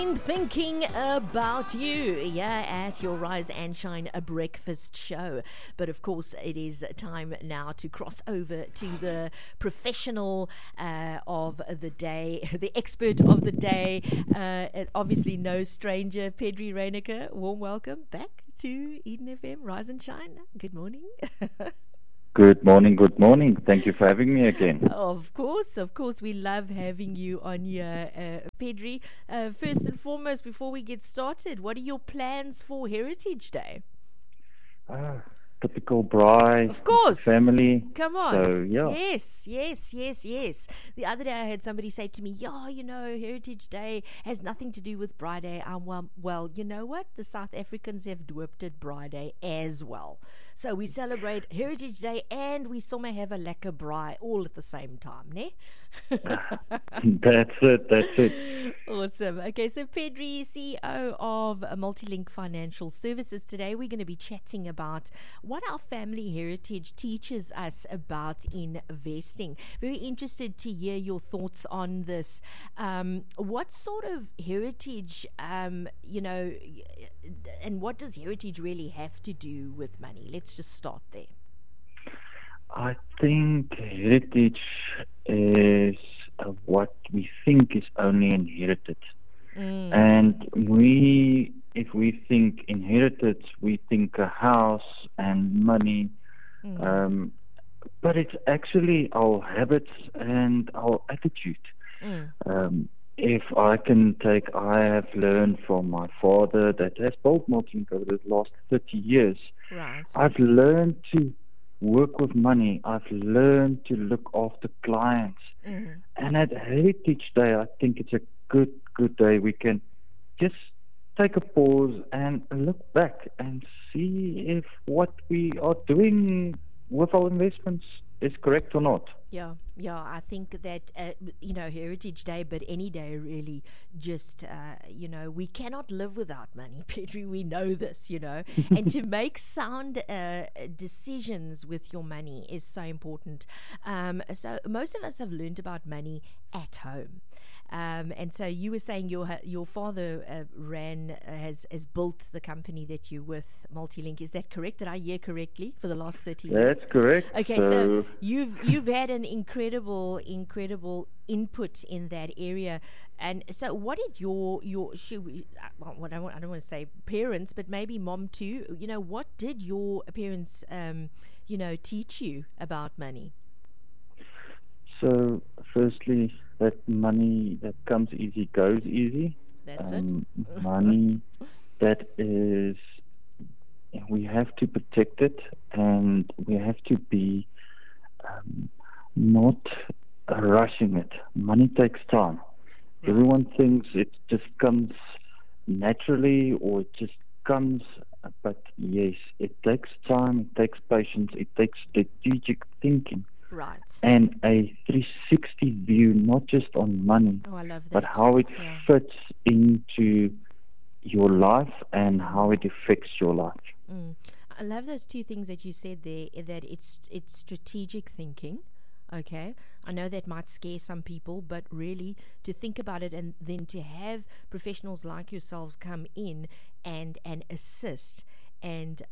Thinking about you, at your Rise and Shine a breakfast show. But of course, it is time now to cross over to the professional of the day, the expert of the day, and obviously no stranger, Pedri Reiniger. Warm welcome back to Eden FM, Rise and Shine. Good morning. Good morning, good morning. Thank you for having me again. Of course. We love having you on here, Pedri. First and foremost, before we get started, what are your plans for Heritage Day? Typical bride, Of course. family. Come on. So, yeah. Yes. The other day I heard somebody say to me, Heritage Day has nothing to do with Braai Day. Well, you know what? The South Africans have doopt it Braai Day as well. So we celebrate Heritage Day and we sommer have a lekker braai all at the same time, ne? That's it. Awesome. Okay, so Pedri, CEO of Multilink Financial Services. Today we're going to be chatting about what our family heritage teaches us about investing. Very interested to hear your thoughts on this. What sort of heritage, and what does heritage really have to do with money? Let's just start there. I think heritage is what we think is only inherited. And if we think inherited, we think a house and money. But it's actually our habits and our attitude. If I can take, I have learned from my father that has built Multilink over the last 30 years. Right. I've learned to work with money. I've learned to look after clients. And at Heritage Day, I think it's a good day. We can just take a pause and look back and see if what we are doing with our investments is correct or not. Yeah, I think that, Heritage Day, but any day really, just, we cannot live without money, Pedri, we know this, and to make sound decisions with your money is so important. So most of us have learned about money at home. And so you were saying your father has built the company that you're with, Multilink. Is that correct? Did I hear correctly? For the last 30 years? That's correct. Okay, so you've had an incredible input in that area. And so what did I don't want to say parents, but maybe mom too, what did your parents, teach you about money? So, firstly, that money that comes easy goes easy. That's it. Money that is, we have to protect it, and we have to be not rushing it. Money takes time. Right. Everyone thinks it just comes naturally or it just comes, but yes, it takes time, it takes patience, it takes strategic thinking. Right. And a 360 view, not just on money, I love that. but how it fits into your life and how it affects your life. I love those two things that you said there, that it's strategic thinking. Okay, I know that might scare some people, but really to think about it and then to have professionals like yourselves come in and assist and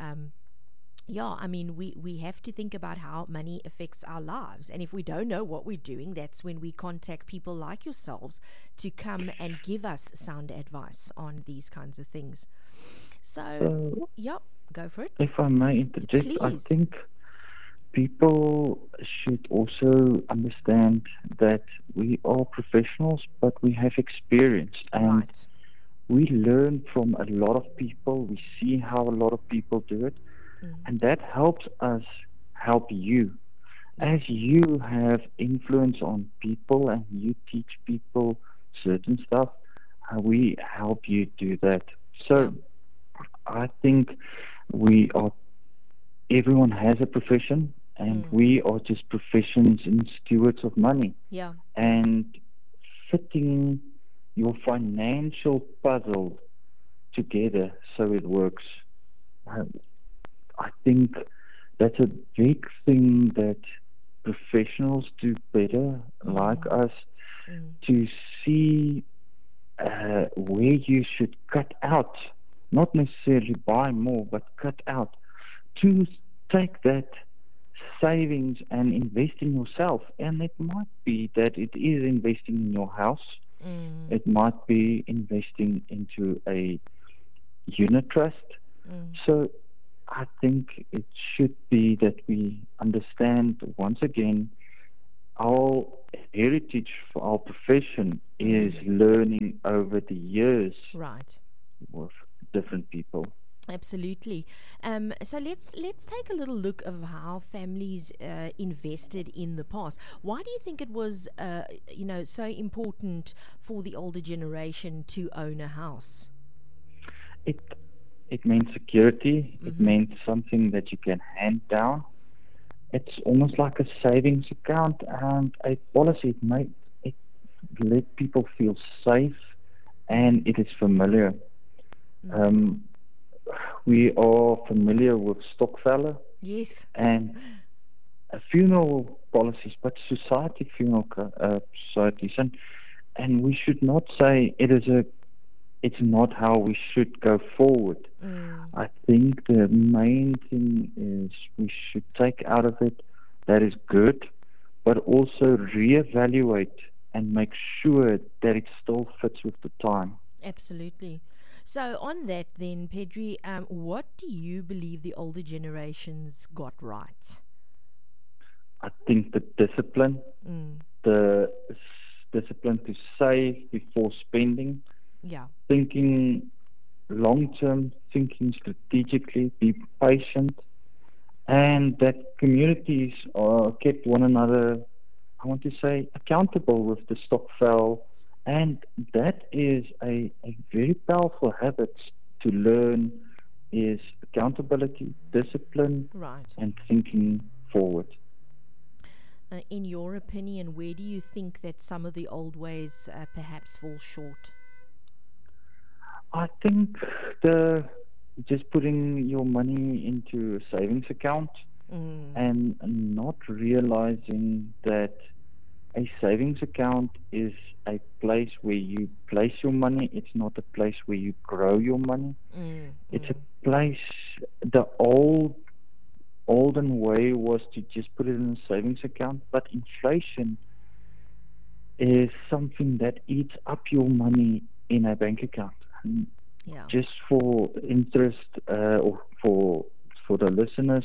we have to think about how money affects our lives. And if we don't know what we're doing, that's when we contact people like yourselves to come and give us sound advice on these kinds of things. So, go for it. If I may interject, Please. I think people should also understand that we are professionals, but we have experience. And we learn from a lot of people. We see how a lot of people do it. And that helps us help you. As you have influence on people and you teach people certain stuff, we help you do that. So I think everyone has a profession, and we are just professions and stewards of money. Yeah. And fitting your financial puzzle together so it works. I think that's a big thing that professionals do better, like us, to see where you should cut out, not necessarily buy more, but cut out to take that savings and invest in yourself. And it might be that it is investing in your house. It might be investing into a unit trust. So I think it should be that we understand once again our heritage for our profession is learning over the years with different people. Absolutely. So let's take a little look of how families invested in the past. Why do you think it was so important for the older generation to own a house? It means security. It means something that you can hand down. It's almost like a savings account and a policy. It let people feel safe, and it is familiar. We are familiar with stokvelle. Yes. And funeral policies, but society funeral societies, and we should not say it's not how we should go forward. I think the main thing is we should take out of it that is good, but also reevaluate and make sure that it still fits with the time. Absolutely. So on that then, Pedri, what do you believe the older generations got right? I think the discipline to save before spending. Yeah. Thinking long-term, thinking strategically, be patient, and that communities kept one another, I want to say, accountable with the stokvel. And that is a very powerful habit to learn, is accountability, discipline, and thinking forward. In your opinion, where do you think that some of the old ways perhaps fall short? I think just putting your money into a savings account and not realizing that a savings account is a place where you place your money. It's not a place where you grow your money. It's a place, the olden way was to just put it in a savings account, but inflation is something that eats up your money in a bank account. Just for interest, or for the listeners,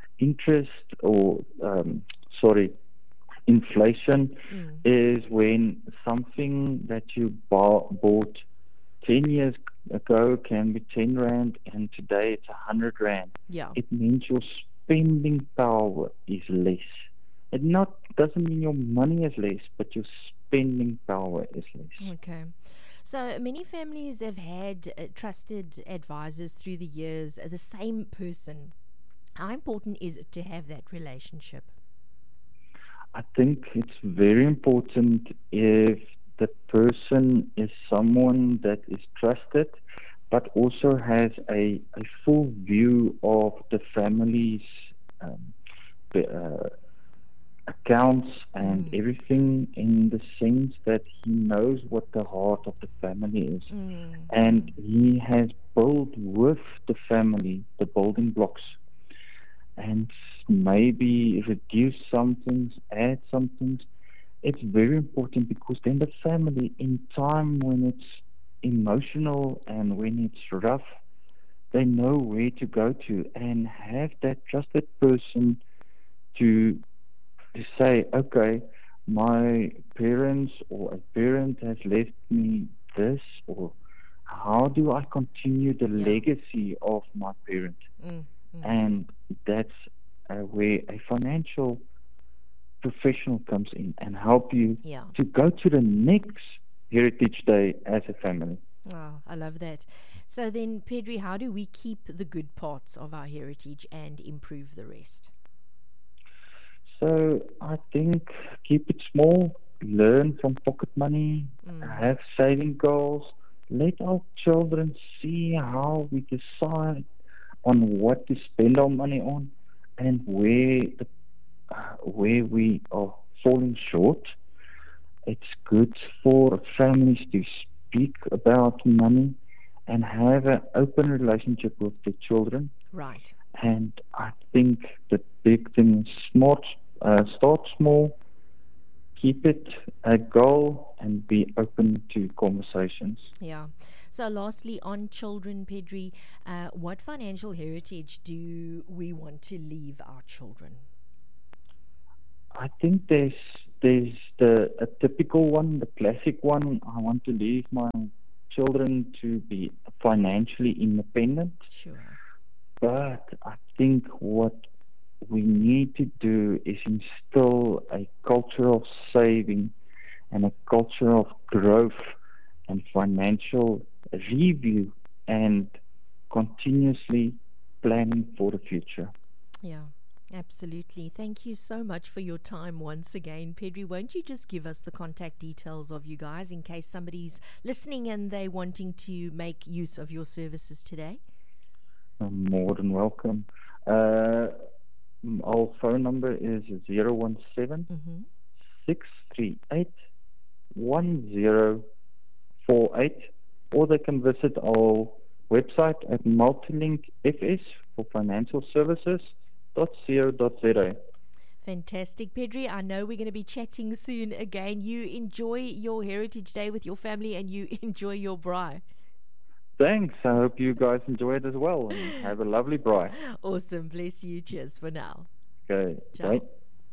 inflation is when something that you bought 10 years ago can be 10 rand and today it's 100 rand. It means your spending power is less. It doesn't mean your money is less, but your spending power is less. Okay. So many families have had trusted advisors through the years, the same person. How important is it to have that relationship? I think it's very important if the person is someone that is trusted, but also has a full view of the family's accounts and everything, in the sense that he knows what the heart of the family is. And he has built with the family the building blocks, and maybe reduce some things, add some things. It's very important, because then the family, in time when it's emotional and when it's rough, they know where to go to and have that trusted person to say, okay, my parents or a parent has left me this, or how do I continue the legacy of my parent? And that's where a financial professional comes in and help you to go to the next Heritage Day as a family. Oh, I love that. So then, Pedri, how do we keep the good parts of our heritage and improve the rest? So I think keep it small, learn from pocket money, have saving goals, let our children see how we decide on what to spend our money on, and where we are falling short. It's good for families to speak about money and have an open relationship with the children. Right. And I think the big thing is start small, keep it a goal, and be open to conversations. Yeah. So lastly, on children, Pedri, what financial heritage do we want to leave our children? I think there's a typical one, the classic one. I want to leave my children to be financially independent. Sure. But I think what we need to do is instill a culture of saving and a culture of growth and financial review and continuously planning for the future. Yeah. Absolutely. Thank you so much for your time once again. Pedri, won't you just give us the contact details of you guys in case somebody's listening and they're wanting to make use of your services today? More than welcome. Our phone number is 017 638 1048, or they can visit our website at multilinkfs for financial services.co.za. Fantastic, Pedri. I know we're going to be chatting soon again. You enjoy your Heritage Day with your family and you enjoy your braai. Thanks. I hope you guys enjoy it as well and have a lovely braai. Awesome. Bless you. Cheers for now. Okay. Ciao. Bye.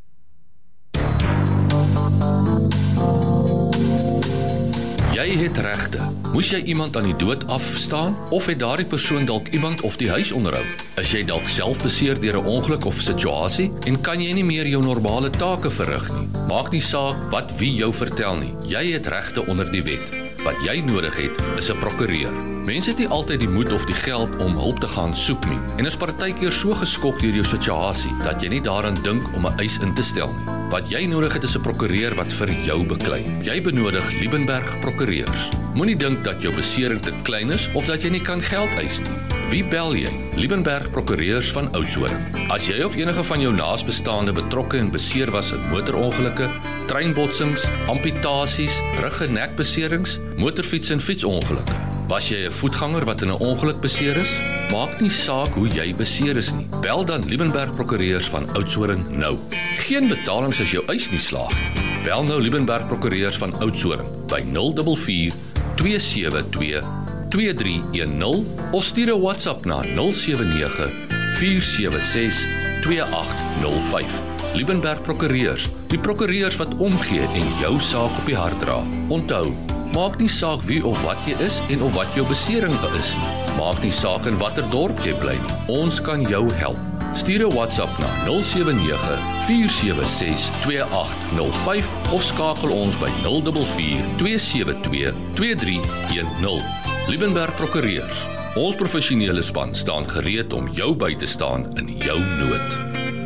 Jy het regte. Moes jy iemand aan die dood afstaan of het daardie persoon dalk iemand of die huis onderhou? Is jy dalk self beseer deur 'n ongeluk of situasie en kan jy nie meer jou normale take verrig nie? Maak nie saak wat wie jou vertel nie. Jy het regte onder die wet. Wat jy nodig het, is 'n prokureur. Mense het nie altyd die moed of die geld om hulp te gaan soek nie en is partykeer so geskok deur jou situasie dat jy nie daaraan dink om 'n eis in te stel nie. Wat jy nodig het is 'n prokureur wat vir jou beklei. Jy benodig Liebenberg Prokureurs. Moenie dink dat jou besering te klein is of dat jy nie kan geld eis nie. Wie bel jy? Liebenberg Prokureurs van Oudtshoorn. As jy of enige van jou naasbestaande betrokke en beseer was in motorongelukke, treinbotsings, amputasies, rug- en nekbeserings, motorfiets- en fietsongelukke. Was jy 'n voetganger wat in 'n ongeluk beseer is? Maak nie saak hoe jy beseer is nie. Bel dan Liebenberg Prokureurs van Oudtshoorn nou. Geen betalings as jou eis nie slaag. Bel nou Liebenberg Prokureurs van Oudtshoorn by 044 272 2310 of stuur 'n WhatsApp na 079 476 2805. Liebenberg Prokureurs, die prokureurs wat omgee en jou saak op die hart dra. Onthou, maak nie saak wie of wat jy is en of wat jou besering is nie. Maak nie saak in watter dorp jy bly nie. Ons kan jou help. Stuur 'n WhatsApp na 079 476 2805 of skakel ons by 044 272 2310. Liebenberg Prokureurs. Ons professionele span staan gereed om jou by te staan in jou nood.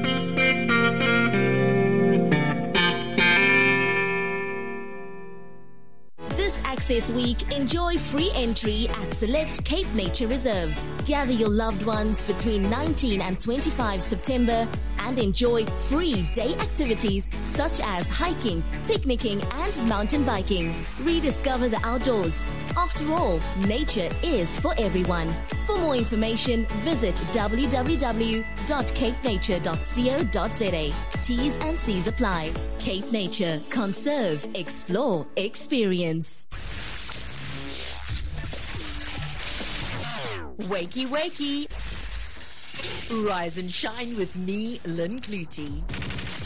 This week, enjoy free entry at select Cape Nature reserves. Gather your loved ones between 19 and 25 September and enjoy free day activities such as hiking, picnicking and mountain biking. Rediscover the outdoors. After all, nature is for everyone. For more information, visit www.capenature.co.za. T's and C's apply. Cape Nature. Conserve, explore, experience. Wakey, wakey. Rise and shine with me, Lynn Clutie.